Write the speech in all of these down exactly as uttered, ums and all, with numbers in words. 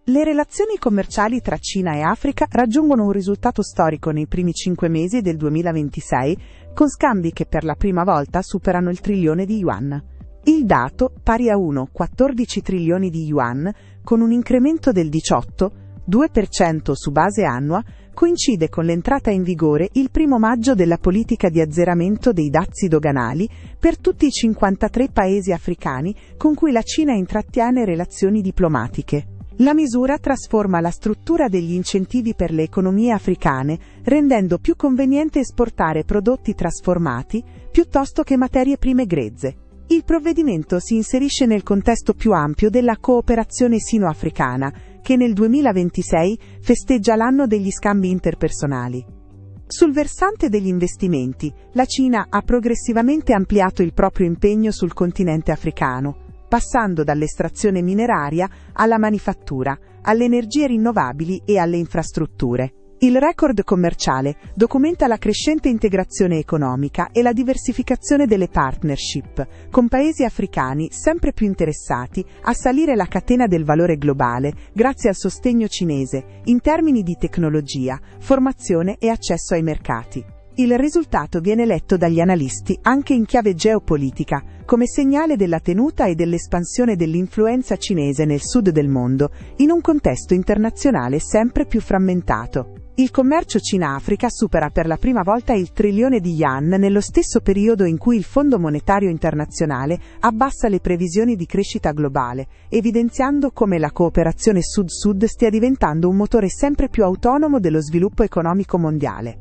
Le relazioni commerciali tra Cina e Africa raggiungono un risultato storico nei primi cinque mesi del duemilaventisei, con scambi che per la prima volta superano il trilione di yuan. Il dato, pari a uno virgola quattordici trilioni di yuan, con un incremento del diciotto virgola due per cento su base annua, coincide con l'entrata in vigore il primo maggio della politica di azzeramento dei dazi doganali per tutti i cinquantatré paesi africani con cui la Cina intrattiene relazioni diplomatiche. La misura trasforma la struttura degli incentivi per le economie africane, rendendo più conveniente esportare prodotti trasformati piuttosto che materie prime grezze. Il provvedimento si inserisce nel contesto più ampio della cooperazione sino-africana, che nel duemilaventisei festeggia l'anno degli scambi interpersonali. Sul versante degli investimenti, la Cina ha progressivamente ampliato il proprio impegno sul continente africano, passando dall'estrazione mineraria alla manifattura, alle energie rinnovabili e alle infrastrutture. Il record commerciale documenta la crescente integrazione economica e la diversificazione delle partnership, con paesi africani sempre più interessati a salire la catena del valore globale grazie al sostegno cinese in termini di tecnologia, formazione e accesso ai mercati. Il risultato viene letto dagli analisti anche in chiave geopolitica, come segnale della tenuta e dell'espansione dell'influenza cinese nel sud del mondo, in un contesto internazionale sempre più frammentato. Il commercio Cina-Africa supera per la prima volta il trilione di yuan nello stesso periodo in cui il Fondo Monetario Internazionale abbassa le previsioni di crescita globale, evidenziando come la cooperazione sud-sud stia diventando un motore sempre più autonomo dello sviluppo economico mondiale.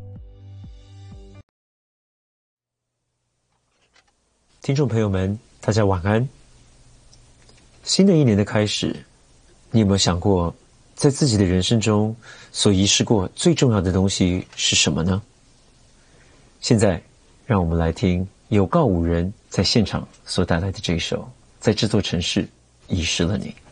听众朋友们，大家晚安。新的一年的开始，你有没有想过，在自己的人生中所遗失过最重要的东西是什么呢？现在，让我们来听有告五人在现场所带来的这一首《在这座城市遗失了你》。